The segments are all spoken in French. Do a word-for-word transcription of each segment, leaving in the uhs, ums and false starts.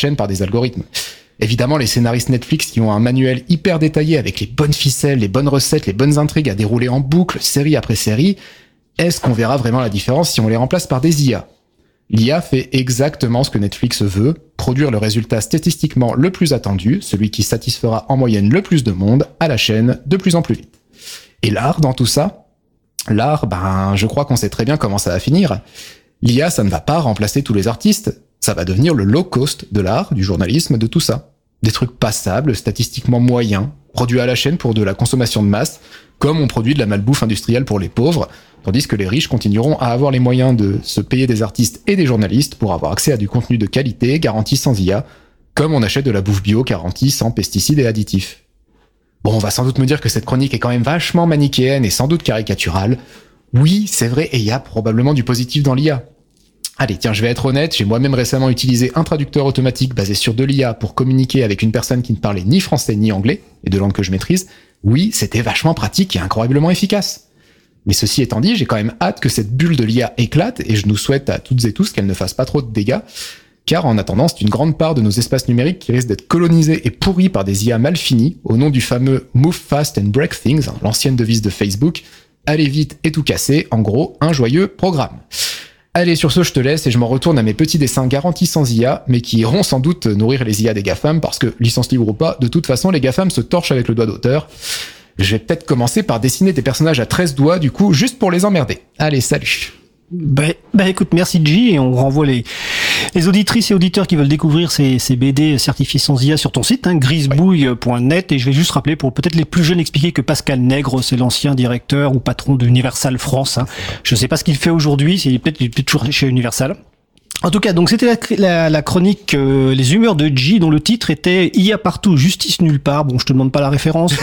chaîne par des algorithmes. Évidemment, les scénaristes Netflix qui ont un manuel hyper détaillé avec les bonnes ficelles, les bonnes recettes, les bonnes intrigues à dérouler en boucle, série après série, est-ce qu'on verra vraiment la différence si on les remplace par des I A ? L'I A fait exactement ce que Netflix veut, produire le résultat statistiquement le plus attendu, celui qui satisfera en moyenne le plus de monde, à la chaîne, de plus en plus vite. Et l'art dans tout ça ? L'art, ben, je crois qu'on sait très bien comment ça va finir. L'I A, ça ne va pas remplacer tous les artistes, ça va devenir le low cost de l'art, du journalisme, de tout ça. Des trucs passables, statistiquement moyens, produits à la chaîne pour de la consommation de masse, comme on produit de la malbouffe industrielle pour les pauvres, tandis que les riches continueront à avoir les moyens de se payer des artistes et des journalistes pour avoir accès à du contenu de qualité garanti sans I A, comme on achète de la bouffe bio garantie sans pesticides et additifs. Bon, on va sans doute me dire que cette chronique est quand même vachement manichéenne et sans doute caricaturale. Oui, c'est vrai, et il y a probablement du positif dans l'I A. Allez, tiens, je vais être honnête, j'ai moi-même récemment utilisé un traducteur automatique basé sur de l'I A pour communiquer avec une personne qui ne parlait ni français ni anglais, et de langues que je maîtrise. Oui, c'était vachement pratique et incroyablement efficace. Mais ceci étant dit, j'ai quand même hâte que cette bulle de l'I A éclate, et je nous souhaite à toutes et tous qu'elle ne fasse pas trop de dégâts, car en attendant, c'est une grande part de nos espaces numériques qui risquent d'être colonisés et pourris par des I A mal finis, au nom du fameux « Move fast and break things », l'ancienne devise de Facebook, « Allez vite et tout casser », en gros, un joyeux programme. Allez, sur ce, je te laisse et je m'en retourne à mes petits dessins garantis sans I A, mais qui iront sans doute nourrir les I A des GAFAM, parce que, licence libre ou pas, de toute façon, les GAFAM se torchent avec le doigt d'auteur. Je vais peut-être commencer par dessiner des personnages à treize doigts, du coup, juste pour les emmerder. Allez, salut. Bah, bah écoute, merci G, et on renvoie les, les auditrices et auditeurs qui veulent découvrir ces, ces B D certifiés sans I A sur ton site, hein, grisebouille point net, et je vais juste rappeler pour peut-être les plus jeunes expliquer que Pascal Nègre, c'est l'ancien directeur ou patron d'Universal France, hein. Je sais pas ce qu'il fait aujourd'hui, c'est peut-être, il est peut-être toujours chez Universal. En tout cas, donc c'était la, la, la chronique euh, Les humeurs de G, dont le titre était I A partout, justice nulle part. Bon, je te demande pas la référence.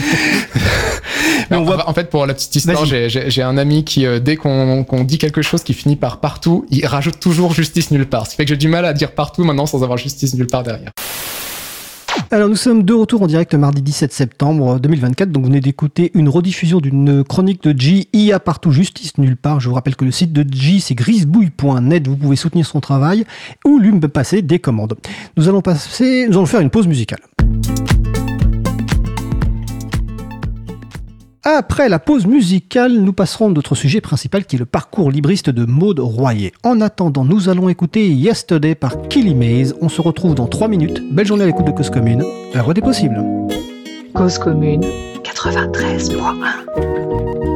Mais on voit... En fait, pour la petite histoire, j'ai, j'ai, j'ai un ami qui, euh, dès qu'on, qu'on dit quelque chose qui finit par partout, il rajoute toujours justice nulle part. Ce qui fait que j'ai du mal à dire partout maintenant sans avoir justice nulle part derrière. Alors nous sommes de retour en direct mardi dix-sept septembre deux mille vingt-quatre, donc vous venez d'écouter une rediffusion d'une chronique de G, I A partout, justice nulle part. Je vous rappelle que le site de G, c'est grisebouille point net, vous pouvez soutenir son travail ou lui me passer des commandes. Nous allons passer, nous allons faire une pause musicale. Après la pause musicale, nous passerons à notre sujet principal qui est le parcours libriste de Maud Royer. En attendant, nous allons écouter Yesterday par Killy Maze. On se retrouve dans trois minutes. Belle journée à l'écoute de Cause Commune. La voix des possibles. Cause Commune quatre-vingt-treize point un.